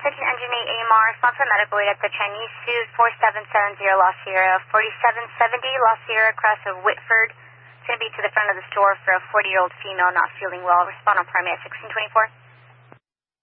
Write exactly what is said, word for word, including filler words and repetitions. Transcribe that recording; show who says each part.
Speaker 1: thirteen Engine eight A M R, response for medical aid at the Chinese Suit four seven seven zero La Sierra, forty-seven seventy La Sierra, across of Whitford. It's going to be to the front of the store for a forty-year-old female not feeling well. Respond on primary at sixteen twenty-four.